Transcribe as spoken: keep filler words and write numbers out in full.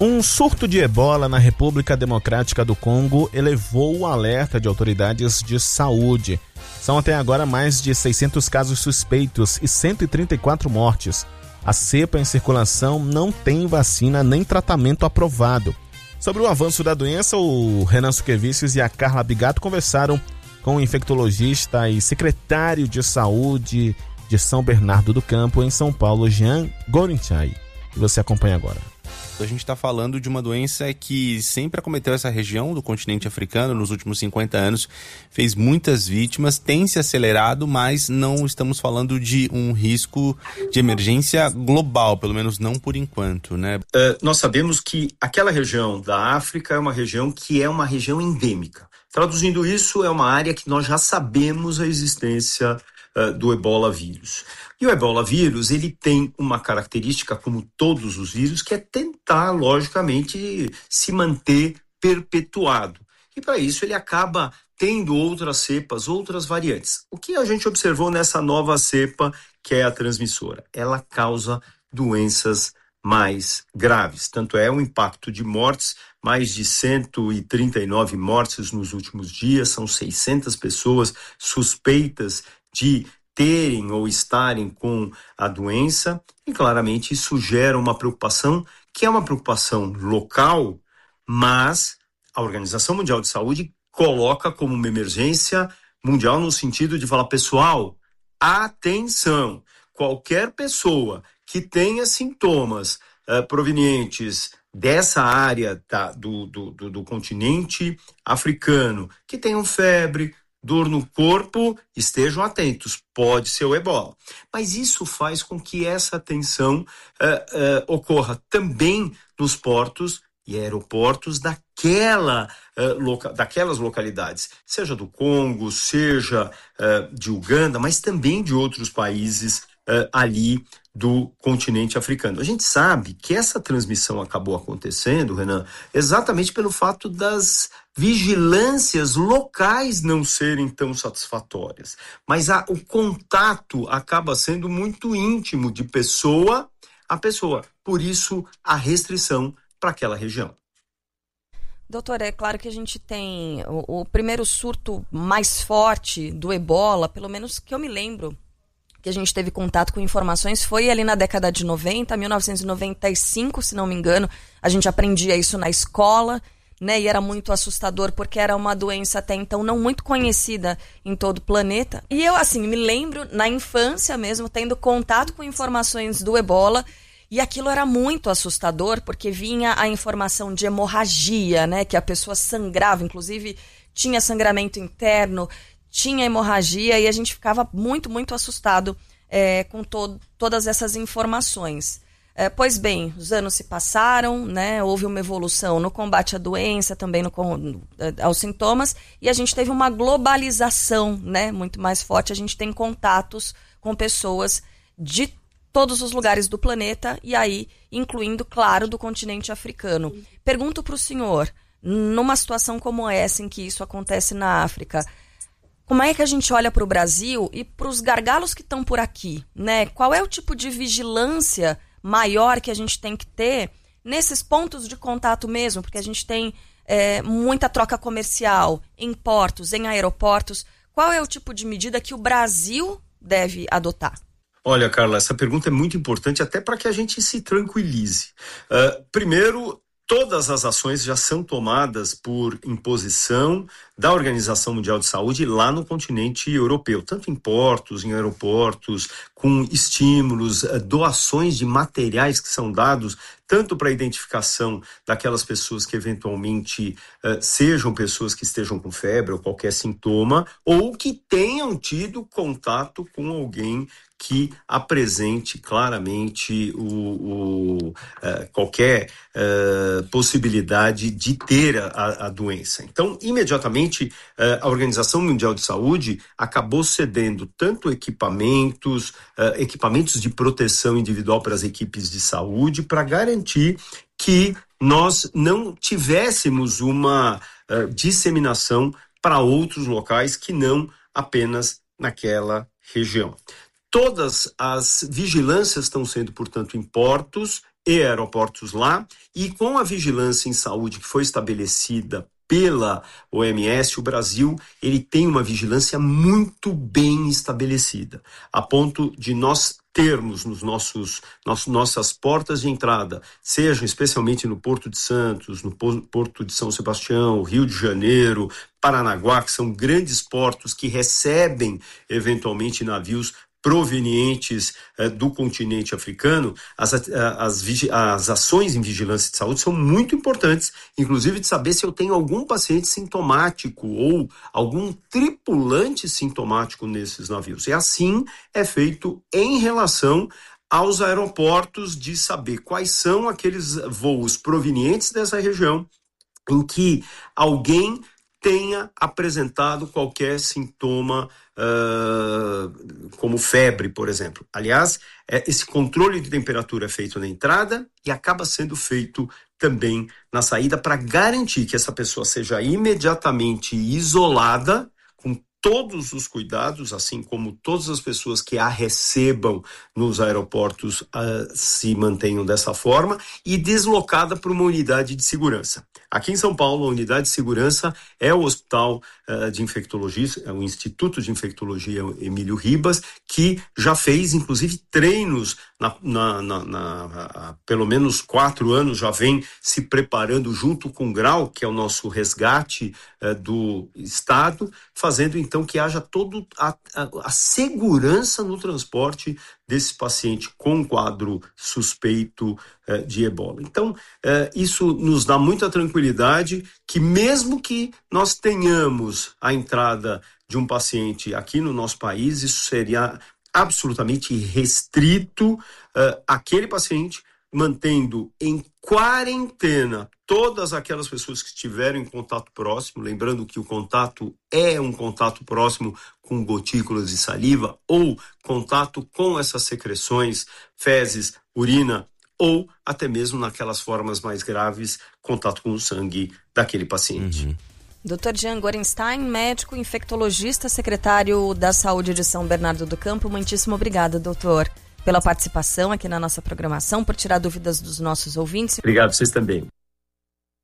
Um surto de ebola na República Democrática do Congo elevou o alerta de autoridades de saúde. São até agora mais de seiscentos casos suspeitos e cento e trinta e quatro mortes. A cepa em circulação não tem vacina nem tratamento aprovado. Sobre o avanço da doença, o Renan Suquevicius e a Carla Bigato conversaram com o infectologista e secretário de saúde de São Bernardo do Campo, em São Paulo, Jean Gorinchai, que você acompanha agora. A gente está falando de uma doença que sempre acometeu essa região do continente africano nos últimos cinquenta anos, fez muitas vítimas, tem se acelerado, mas não estamos falando de um risco de emergência global, pelo menos não por enquanto, né? Uh, nós sabemos que aquela região da África é uma região que é uma região endêmica. Traduzindo isso, é uma área que nós já sabemos a existência uh, do ebola vírus. E o ebola vírus, ele tem uma característica, como todos os vírus, que é tentar, logicamente, se manter perpetuado. E para isso ele acaba tendo outras cepas, outras variantes. O que a gente observou nessa nova cepa, que é a transmissora? Ela causa doenças mais graves. Tanto é o impacto de mortes, mais de cento e trinta e nove mortes nos últimos dias, são seiscentas pessoas suspeitas de terem ou estarem com a doença, e claramente isso gera uma preocupação, que é uma preocupação local, mas a Organização Mundial de Saúde coloca como uma emergência mundial no sentido de falar, pessoal, atenção, qualquer pessoa que tenha sintomas uh, provenientes dessa área tá, do, do, do, do continente africano, que tenham febre, dor no corpo, estejam atentos, pode ser o ebola. Mas isso faz com que essa atenção uh, uh, ocorra também nos portos e aeroportos daquela, uh, loca- daquelas localidades, seja do Congo, seja uh, de Uganda, mas também de outros países uh, ali do continente africano. A gente sabe que essa transmissão acabou acontecendo, Renan, exatamente pelo fato das vigilâncias locais não serem tão satisfatórias. Mas a, o contato acaba sendo muito íntimo de pessoa a pessoa. Por isso, a restrição para aquela região. Doutor, é claro que a gente tem o, o primeiro surto mais forte do ebola, pelo menos que eu me lembro, que a gente teve contato com informações, foi ali na década de noventa, mil novecentos e noventa e cinco, se não me engano. A gente aprendia isso na escola, né? E era muito assustador, porque era uma doença até então não muito conhecida em todo o planeta. E eu, assim, me lembro, na infância mesmo, tendo contato com informações do ebola, e aquilo era muito assustador, porque vinha a informação de hemorragia, né? Que a pessoa sangrava, inclusive tinha sangramento interno, tinha hemorragia, e a gente ficava muito, muito assustado é, com to- todas essas informações. É, pois bem, os anos se passaram, né, houve uma evolução no combate à doença, também no, no, aos sintomas, e a gente teve uma globalização, né, muito mais forte. A gente tem contatos com pessoas de todos os lugares do planeta, e aí, incluindo, claro, do continente africano. Pergunto para o senhor, numa situação como essa, em que isso acontece na África, como é que a gente olha para o Brasil e para os gargalos que estão por aqui, né? Qual é o tipo de vigilância maior que a gente tem que ter nesses pontos de contato mesmo? Porque a gente tem é, muita troca comercial em portos, em aeroportos. Qual é o tipo de medida que o Brasil deve adotar? Olha, Carla, essa pergunta é muito importante até para que a gente se tranquilize. Uh, primeiro, todas as ações já são tomadas por imposição da Organização Mundial de Saúde lá no continente europeu, tanto em portos, em aeroportos, com estímulos, doações de materiais que são dados tanto para a identificação daquelas pessoas que eventualmente uh, sejam pessoas que estejam com febre ou qualquer sintoma, ou que tenham tido contato com alguém que apresente claramente o, o, uh, qualquer uh, possibilidade de ter a, a doença. Então, imediatamente, uh, a Organização Mundial de Saúde acabou cedendo tanto equipamentos, uh, equipamentos de proteção individual para as equipes de saúde, para garantir que nós não tivéssemos uma uh, disseminação para outros locais que não apenas naquela região. Todas as vigilâncias estão sendo, portanto, em portos e aeroportos lá, e com a vigilância em saúde que foi estabelecida pela O M S, o Brasil ele tem uma vigilância muito bem estabelecida, a ponto de nós termos nos nossos, nos, nossas portas de entrada, sejam especialmente no Porto de Santos, no Porto de São Sebastião, Rio de Janeiro, Paranaguá, que são grandes portos que recebem eventualmente navios provenientes eh, do continente africano, as, as, as ações em vigilância de saúde são muito importantes, inclusive de saber se eu tenho algum paciente sintomático ou algum tripulante sintomático nesses navios. E assim é feito em relação aos aeroportos, de saber quais são aqueles voos provenientes dessa região em que alguém tenha apresentado qualquer sintoma, uh, como febre, por exemplo. Aliás, é, esse controle de temperatura é feito na entrada e acaba sendo feito também na saída para garantir que essa pessoa seja imediatamente isolada, com todos os cuidados, assim como todas as pessoas que a recebam nos aeroportos uh, se mantenham dessa forma, e deslocada para uma unidade de segurança. Aqui em São Paulo, a unidade de segurança é o Hospital uh, de Infectologia, é o Instituto de Infectologia Emílio Ribas, que já fez, inclusive, treinos, na, na, na, na, há pelo menos quatro anos, já vem se preparando junto com o Grau, que é o nosso resgate uh, do Estado, fazendo então que haja toda a, a, a segurança no transporte desse paciente com quadro suspeito uh, de ebola. Então, uh, isso nos dá muita tranquilidade que mesmo que nós tenhamos a entrada de um paciente aqui no nosso país, isso seria absolutamente restrito uh, àquele paciente, mantendo em quarentena todas aquelas pessoas que estiveram em contato próximo, lembrando que o contato é um contato próximo com gotículas de saliva ou contato com essas secreções, fezes, urina ou até mesmo naquelas formas mais graves, contato com o sangue daquele paciente. Uhum. doutor Jean Gorenstein, médico infectologista, secretário da Saúde de São Bernardo do Campo, muitíssimo obrigada, doutor, pela participação aqui na nossa programação, por tirar dúvidas dos nossos ouvintes. Obrigado, vocês também.